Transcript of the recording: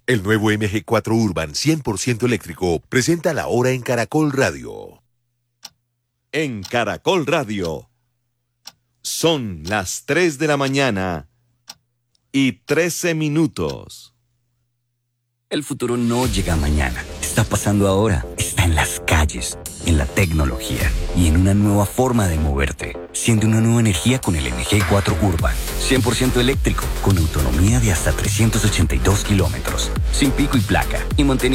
El nuevo MG4 Urban 100% eléctrico presenta la hora en Caracol Radio. En Caracol Radio. Son las 3 de la mañana y 13 minutos. El futuro no llega mañana. Está pasando ahora. Está en las calles, en la tecnología y en una nueva forma de moverte. Siente una nueva energía con el MG4 Urban. 100% eléctrico, con autonomía de hasta 382 kilómetros. Sin pico y placa y mantenimiento.